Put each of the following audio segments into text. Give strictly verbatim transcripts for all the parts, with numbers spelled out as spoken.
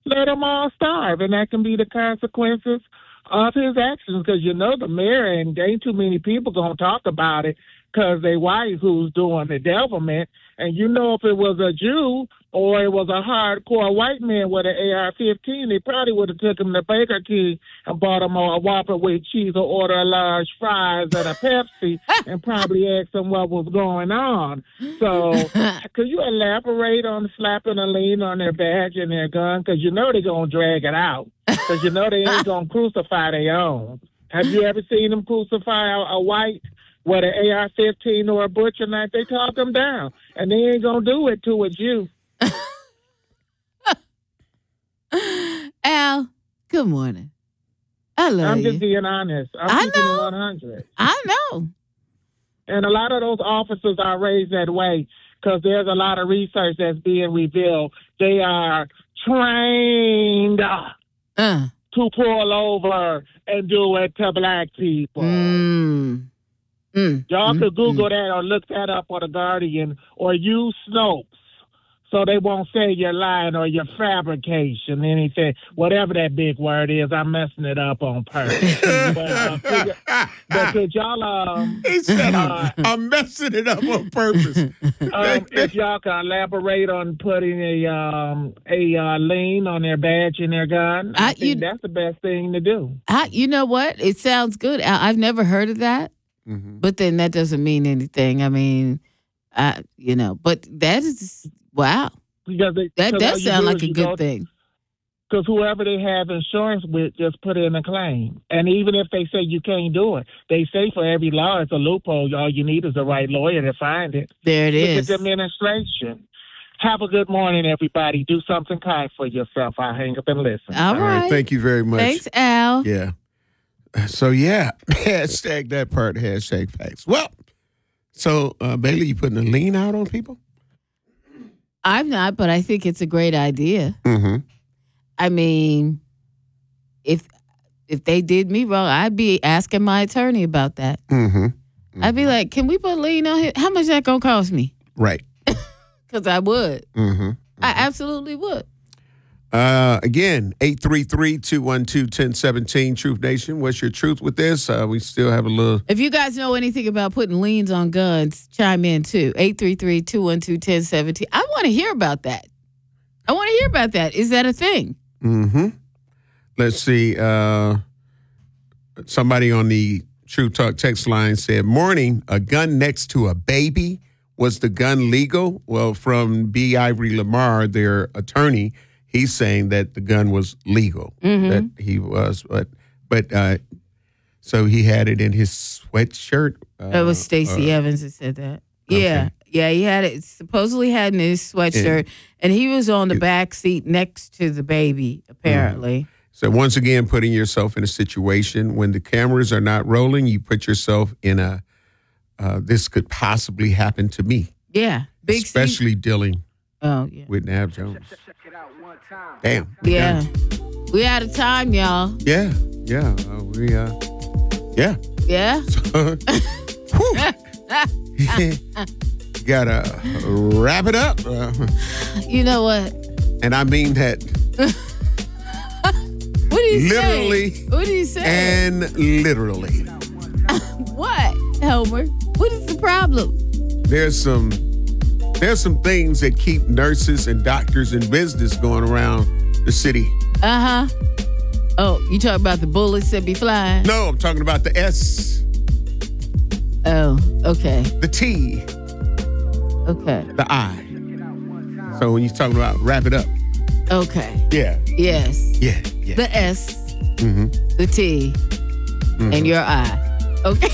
let them all starve, and that can be the consequences of his actions. Because you know the mayor, and there ain't too many people gonna talk about it because they white who's doing the devilment. And you know, if it was a Jew or it was a hardcore white man with an A R fifteen, they probably would have took him to Burger King and bought him a Whopper with cheese or order a large fries and a Pepsi and probably asked him what was going on. So could you elaborate on slapping a lean on their badge and their gun? Because you know they're going to drag it out. Because you know they ain't going to crucify their own. Have you ever seen them crucify a, a white with an A R fifteen or a butcher knife? They talk them down. And they ain't going to do it to a Jew. Al, good morning. I love I'm you. just being honest. I'm I keeping know. it one hundred. I know. And a lot of those officers are raised that way because there's a lot of research that's being revealed. They are trained Uh. to pull over and do it to black people. Mm. Mm. Y'all mm, could Google mm. that or look that up on The Guardian or use Snopes so they won't say you're lying or you're fabrication, anything, whatever that big word is. I'm messing it up on purpose. but, uh, figure, but could y'all... Um, he said, uh, I'm, I'm messing it up on purpose. um, if y'all can elaborate on putting a um, a uh, lien on their badge and their gun, I, I- think you- that's the best thing to do. I, you know what? It sounds good. I, I've never heard of that, Mm-hmm. but then that doesn't mean anything. I mean, I, you know, but that is, wow. Because they, That 'cause all does you sound do like is a you good go- thing. Because whoever they have insurance with just put in a claim. And even if they say you can't do it, they say for every law, it's a loophole. All you need is the right lawyer to find it. There it Look is. at the administration. Have a good morning, everybody. Do something kind for yourself. I'll hang up and listen. All All right. right. Thank you very much. Thanks, Al. Yeah. So, yeah, hashtag that part, hashtag facts. Well, so, uh, Bailey, you putting a lien out on people? I'm not, but I think it's a great idea. Mm-hmm. I mean, if if they did me wrong, I'd be asking my attorney about that. Mm-hmm. I'd be like, can we put a lien on him? How much that going to cost me? Right. Because I would. Mm-hmm. I absolutely would. Uh, again, eight three three, two one two, one zero one seven, Truth Nation. What's your truth with this? Uh, we still have a little... If you guys know anything about putting liens on guns, chime in too. eight three three, two one two, one zero one seven. I want to hear about that. I want to hear about that. Is that a thing? Mm-hmm. Let's see. Uh, somebody on the True Talk text line said, morning, a gun next to a baby. Was the gun legal? Well, from B. Ivory Lamar, their attorney, he's saying that the gun was legal. Mm-hmm. That he was, but but uh, so he had it in his sweatshirt. Uh, It was Stacey uh, Evans that said that. okay. Yeah. Yeah, he had it, supposedly had in his sweatshirt, Yeah. and he was on the Yeah. back seat next to the baby, apparently. So once again, putting yourself in a situation when the cameras are not rolling, you put yourself in a, uh, this could possibly happen to me. Yeah. Big seat. Especially dealing Oh, yeah. with Nav Jones. Damn. Yeah. We out of time, y'all. Yeah. Yeah. Uh, we, uh, yeah. Yeah? Whew. Gotta wrap it up. Uh, You know what? and I mean that What do you Literally say? What do you say? and literally. What, Helmer? What is the problem? There's some there's some things that keep nurses and doctors in business going around the city. Uh-huh. Oh, you talking about the bullets that be flying? No, I'm talking about the S, Oh, okay. the T, Okay. the I. So when you're talking about wrap it up. Okay. Yeah. Yes. Yeah. Yeah. The S, Mm-hmm. the T, and your I. Okay.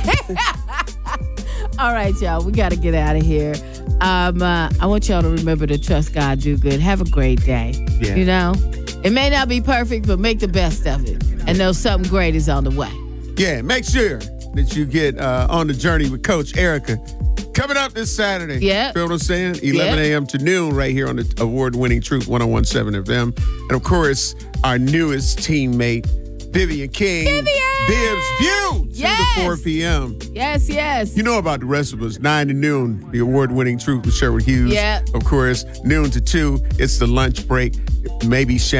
All right, y'all. We got to get out of here. Um, uh, I want y'all to remember to trust God, do good. Have a great day. Yeah. You know? It may not be perfect, but make the best of it. And know something great is on the way. Yeah, make sure that you get uh, on the journey with Coach Erica. Coming up this Saturday. Yeah. Feel what I'm saying? eleven a.m. to noon right here on the award-winning Truth one oh one seven F M. And, of course, our newest teammate, Vivian King. Vivian! Viv's View, Yes! two to four p.m. Yes, yes. You know about the rest of us. nine to noon, the award-winning Truth with Sherwood Hughes. Yeah. Of course, noon to two, it's the lunch break. Maybe Shannon.